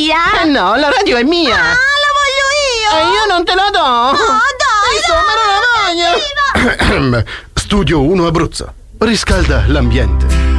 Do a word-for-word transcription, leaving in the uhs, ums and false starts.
mia? Eh no, la radio è mia! Ah, la voglio io! E io non te la do! No, dai! Insomma, non la voglio! Studio uno Abruzzo. Riscalda l'ambiente.